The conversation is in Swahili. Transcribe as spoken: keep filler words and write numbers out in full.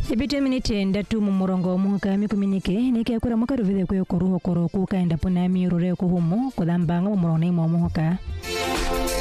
Ibite minute ndatu mu murongo muka mikuminike nike kura muka ruvide kwe koruho koro kuka enda puna mi rure ko humo kodambanga mu murongo mu muka